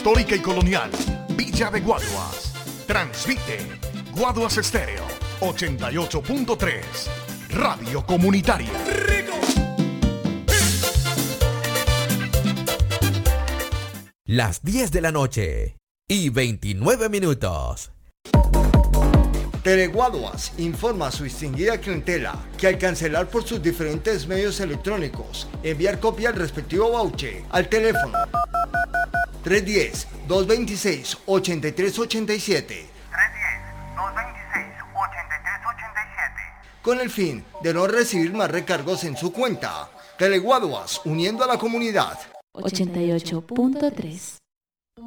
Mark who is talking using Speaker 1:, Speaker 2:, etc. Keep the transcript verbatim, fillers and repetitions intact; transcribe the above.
Speaker 1: histórica y colonial, Villa de Guaduas. Transmite Guaduas Estéreo ochenta y ocho punto tres, Radio Comunitaria.
Speaker 2: Las diez de la noche y veintinueve minutos.
Speaker 3: Teleguaduas informa a su distinguida clientela que al cancelar por sus diferentes medios electrónicos, enviar copia al respectivo voucher al teléfono tres uno cero, dos dos seis, ocho tres ocho siete
Speaker 4: tres uno cero, dos dos seis, ocho tres ocho siete
Speaker 3: con el fin de no recibir más recargos en su cuenta. Teleguaduas, uniendo a la comunidad.
Speaker 5: ochenta y ocho punto tres.